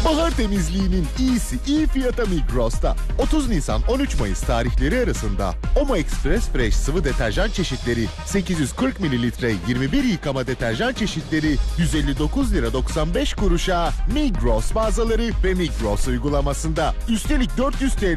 Bahar temizliğinin iyisi iyi fiyata Migros'ta. 30 Nisan 13 Mayıs tarihleri arasında Omo Express Fresh sıvı deterjan çeşitleri 840 mililitre 21 yıkama deterjan çeşitleri 159 lira 95 kuruşa Migros mağazaları ve Migros uygulamasında. Üstelik 400 TL